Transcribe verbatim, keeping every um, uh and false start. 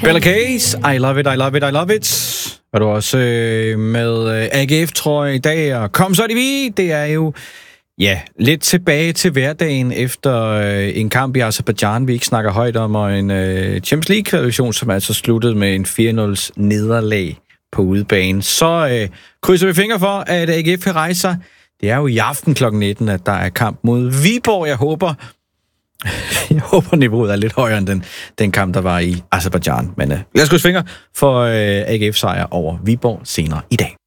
Bella Case, I love it, I love it, I love it. Og du også øh, med øh, A G F, tror jeg, i dag. Og kom så, det vi. Det er jo, ja, lidt tilbage til hverdagen efter øh, en kamp i Aserbajdsjan, vi ikke snakker højt om, og en øh, Champions League-kvalifikation, som altså sluttede med en fire nul nederlag på udebane. Så øh, krydser vi fingre for, at A G F kan rejse sig. Det er jo i aften klokken nitten, at der er kamp mod Viborg. Jeg håber, jeg håber niveauet er lidt højere end den, den kamp, der var i Aserbajdsjan. Men øh, lad os krydse fingre for øh, A G F-sejr over Viborg senere i dag.